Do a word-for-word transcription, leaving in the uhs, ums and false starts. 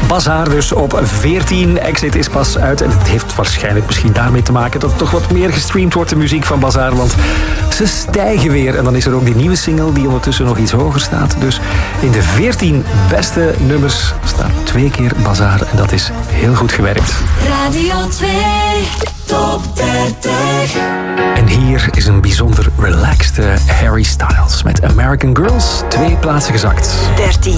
Bazaar dus op veertien. Exit is pas uit en het heeft waarschijnlijk misschien daarmee te maken dat er toch wat meer gestreamd wordt, de muziek van Bazaar, want ze stijgen weer. En dan is er ook die nieuwe single die ondertussen nog iets hoger staat. Dus in de veertien beste nummers staat twee keer Bazaar en dat is heel goed gewerkt. Radio twee, top dertig. En hier is een bijzonder relaxed Harry Styles met American Girls. Twee plaatsen gezakt. dertien.